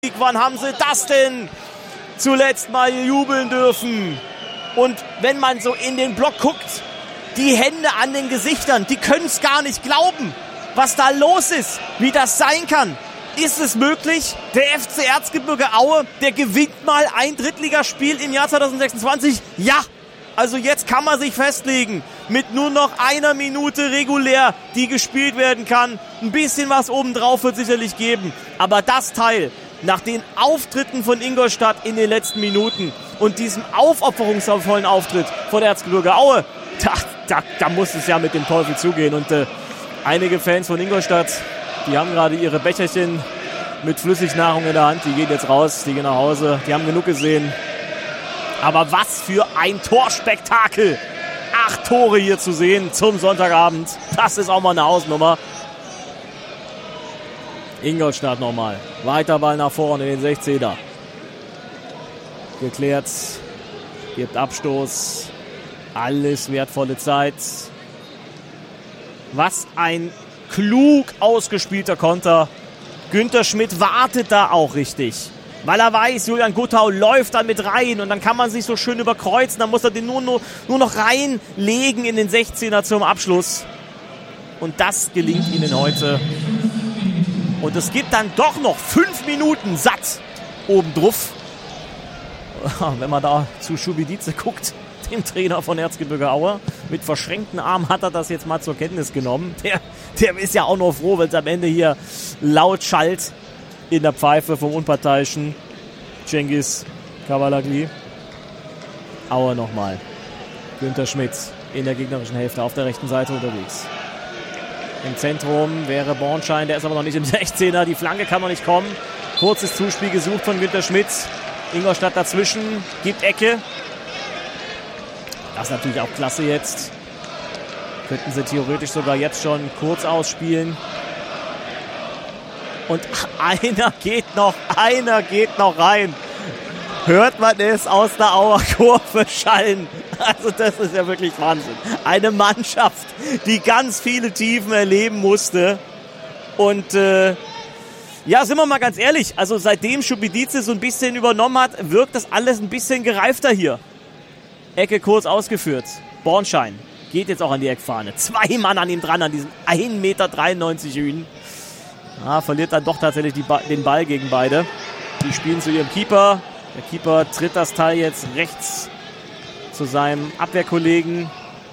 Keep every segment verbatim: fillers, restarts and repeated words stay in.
Wann haben sie das denn zuletzt mal jubeln dürfen? Und wenn man so in den Block guckt, die Hände an den Gesichtern, die können es gar nicht glauben, was da los ist, wie das sein kann. Ist es möglich? Der F C Erzgebirge Aue, der gewinnt mal ein Drittligaspiel im Jahr zwanzig sechsundzwanzig? Ja! Also jetzt kann man sich festlegen, mit nur noch einer Minute regulär, die gespielt werden kann. Ein bisschen was obendrauf wird sicherlich geben. Aber das Teil, nach den Auftritten von Ingolstadt in den letzten Minuten und diesem aufopferungsvollen Auftritt von Erzgebirge Aue, da, da, da muss es ja mit dem Teufel zugehen. Und äh, einige Fans von Ingolstadt, die haben gerade ihre Becherchen mit Flüssignahrung in der Hand. Die gehen jetzt raus, die gehen nach Hause. Die haben genug gesehen. Aber was für ein Torspektakel. Acht Tore hier zu sehen zum Sonntagabend. Das ist auch mal eine Hausnummer. Ingolstadt nochmal. Weiter Ball nach vorne in den sechzehner. Geklärt. Gibt Abstoß. Alles wertvolle Zeit. Was ein klug ausgespielter Konter. Günther Schmidt wartet da auch richtig. Weil er weiß, Julian Guttau läuft dann mit rein und dann kann man sich so schön überkreuzen. Dann muss er den nur, nur, nur noch reinlegen in den sechzehner zum Abschluss. Und das gelingt ihnen heute. Und es gibt dann doch noch fünf Minuten satt obendrauf. Wenn man da zu Schubidice guckt, dem Trainer von Erzgebirge Aue, mit verschränkten Armen hat er das jetzt mal zur Kenntnis genommen. Der, der ist ja auch noch froh, wenn es am Ende hier laut schallt in der Pfeife vom unparteiischen Cengiz Kavalagli. Aue nochmal. Günther Schmidt in der gegnerischen Hälfte auf der rechten Seite unterwegs. Im Zentrum wäre Bornschein, der ist aber noch nicht im sechzehner. Die Flanke kann noch nicht kommen. Kurzes Zuspiel gesucht von Günther Schmidt. Ingolstadt dazwischen, gibt Ecke. Das ist natürlich auch klasse jetzt. Könnten sie theoretisch sogar jetzt schon kurz ausspielen. Und einer geht noch, einer geht noch rein. Hört man es aus der Auer Kurve schallen. Also das ist ja wirklich Wahnsinn. Eine Mannschaft, die ganz viele Tiefen erleben musste. Und äh, ja, sind wir mal ganz ehrlich, also seitdem Schubidice so ein bisschen übernommen hat, wirkt das alles ein bisschen gereifter hier. Ecke kurz ausgeführt. Bornschein geht jetzt auch an die Eckfahne. Zwei Mann an ihm dran, an diesem ein Meter dreiundneunzig Hühn. Ah, verliert dann doch tatsächlich die ba- den Ball gegen beide. Die spielen zu ihrem Keeper. Der Keeper tritt das Teil jetzt rechts zu seinem Abwehrkollegen.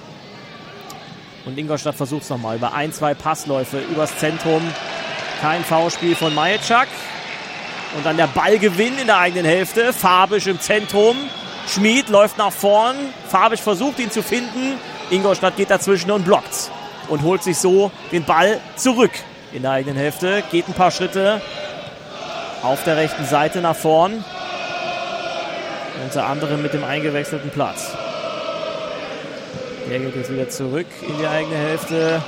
Und Ingolstadt versucht es nochmal über ein, zwei Passläufe übers Zentrum. Kein Foulspiel von Majeczak. Und dann der Ballgewinn in der eigenen Hälfte. Fabisch im Zentrum. Schmid läuft nach vorn. Fabisch versucht ihn zu finden. Ingolstadt geht dazwischen und blockt. Und holt sich so den Ball zurück in der eigenen Hälfte. Geht ein paar Schritte auf der rechten Seite nach vorn. Unter anderem mit dem eingewechselten Platz. Der geht jetzt wieder zurück in die eigene Hälfte.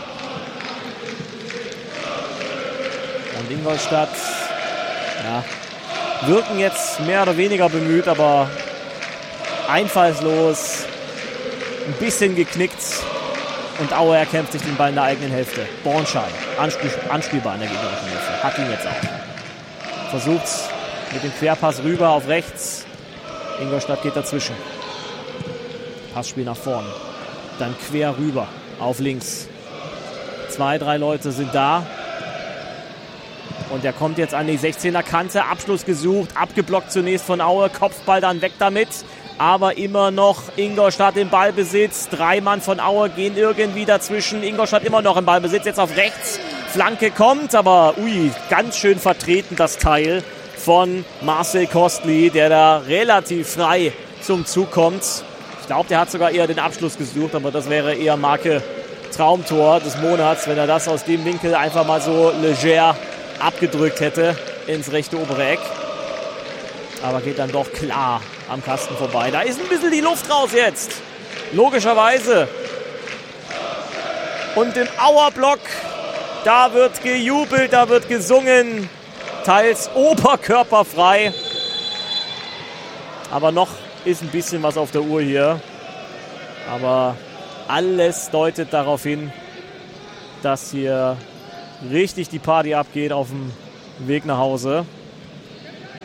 Und Ingolstadt, ja, wirken jetzt mehr oder weniger bemüht, aber einfallslos, ein bisschen geknickt. Und Aue erkämpft sich den Ball in der eigenen Hälfte. Bornschein, anspiel- anspielbar in der gegnerischen Hälfte. Hat ihn jetzt auch. Versucht mit dem Querpass rüber auf rechts. Ingolstadt geht dazwischen. Passspiel nach vorn. Dann quer rüber auf links. Zwei, drei Leute sind da. Und er kommt jetzt an die sechzehner Kante. Abschluss gesucht. Abgeblockt zunächst von Aue. Kopfball dann weg damit. Aber immer noch Ingolstadt im Ballbesitz. Drei Mann von Aue gehen irgendwie dazwischen. Ingolstadt immer noch im Ballbesitz. Jetzt auf rechts. Flanke kommt, aber ui, ganz schön vertreten das Teil von Marcel Kostli, der da relativ frei zum Zug kommt. Ich glaube, der hat sogar eher den Abschluss gesucht, aber das wäre eher Marke Traumtor des Monats, wenn er das aus dem Winkel einfach mal so leger abgedrückt hätte ins rechte obere Eck. Aber geht dann doch klar am Kasten vorbei. Da ist ein bisschen die Luft raus jetzt. Logischerweise. Und im Auerblock, da wird gejubelt, da wird gesungen. Teils oberkörperfrei. Aber noch ist ein bisschen was auf der Uhr hier. Aber alles deutet darauf hin, dass hier richtig die Party abgeht auf dem Weg nach Hause.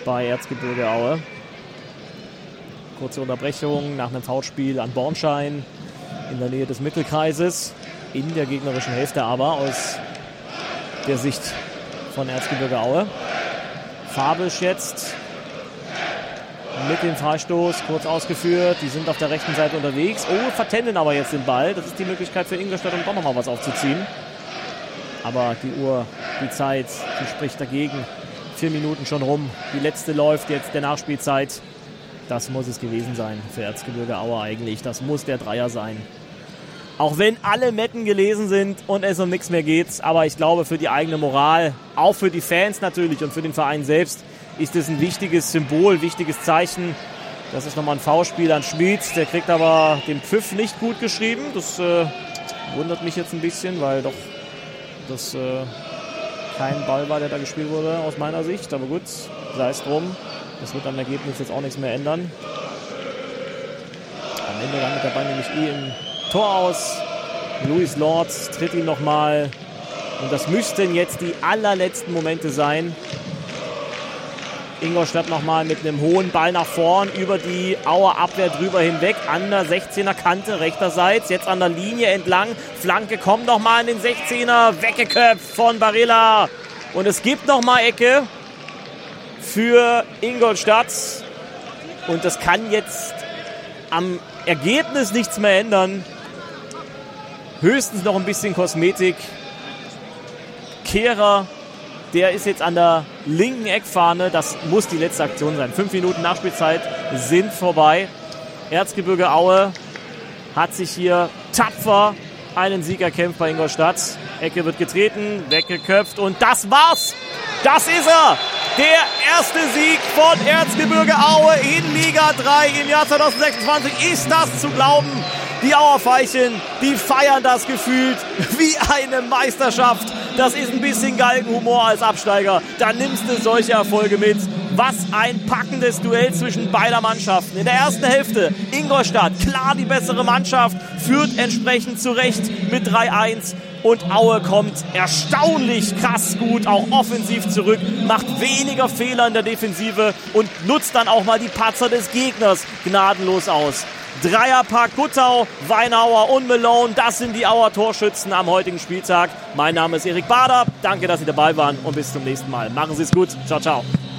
bei Erzgebirge Aue. Kurze Unterbrechung nach einem Foulspiel an Bornschein in der Nähe des Mittelkreises. In der gegnerischen Hälfte aber aus der Sicht von Erzgebirge Aue. Fabisch jetzt mit dem Freistoß, kurz ausgeführt. Die sind auf der rechten Seite unterwegs. Oh, vertenden aber jetzt den Ball. Das ist die Möglichkeit für Ingolstadt, um doch nochmal was aufzuziehen. Aber die Uhr, die Zeit, die spricht dagegen. Vier Minuten schon rum. Die letzte läuft jetzt der Nachspielzeit. Das muss es gewesen sein für Erzgebirge Aue eigentlich. Das muss der Dreier sein. Auch wenn alle Metten gelesen sind und es um nichts mehr geht. Aber ich glaube, für die eigene Moral, auch für die Fans natürlich und für den Verein selbst, ist es ein wichtiges Symbol, wichtiges Zeichen. Das ist nochmal ein Foulspiel an Schmieds. Der kriegt aber den Pfiff nicht gut geschrieben. Das äh, wundert mich jetzt ein bisschen, weil doch das äh, kein Ball war, der da gespielt wurde aus meiner Sicht. Aber gut, sei es drum. Das wird am Ergebnis jetzt auch nichts mehr ändern. Am Ende landet der Ball nämlich eh im Tor aus. Luis Lorz tritt ihn nochmal. Und das müssten jetzt die allerletzten Momente sein. Ingolstadt nochmal mit einem hohen Ball nach vorn über die Auer Abwehr drüber hinweg. An der sechzehner Kante rechterseits. Jetzt an der Linie entlang. Flanke kommt nochmal in den sechzehner. Weggeköpft von Barilla. Und es gibt nochmal Ecke für Ingolstadt. Und das kann jetzt am Ergebnis nichts mehr ändern. Höchstens noch ein bisschen Kosmetik. Kehrer, der ist jetzt an der linken Eckfahne. Das muss die letzte Aktion sein. Fünf Minuten Nachspielzeit sind vorbei. Erzgebirge Aue hat sich hier tapfer einen Sieg erkämpft bei Ingolstadt. Ecke wird getreten, weggeköpft und das war's. Das ist er. Der erste Sieg von Erzgebirge Aue in Liga drei im Jahr zwanzig sechsundzwanzig. Ist das zu glauben? Die Auerfeilchen, die feiern das gefühlt wie eine Meisterschaft. Das ist ein bisschen Galgenhumor als Absteiger. Da nimmst du solche Erfolge mit. Was ein packendes Duell zwischen beider Mannschaften. In der ersten Hälfte Ingolstadt, klar die bessere Mannschaft, führt entsprechend zurecht mit drei eins. Und Aue kommt erstaunlich krass gut, auch offensiv zurück, macht weniger Fehler in der Defensive und nutzt dann auch mal die Patzer des Gegners gnadenlos aus. Dreierpack Guttau, Weinauer und Malone, das sind die Auer Torschützen am heutigen Spieltag. Mein Name ist Erik Bader, danke, dass Sie dabei waren und bis zum nächsten Mal. Machen Sie es gut, ciao, ciao.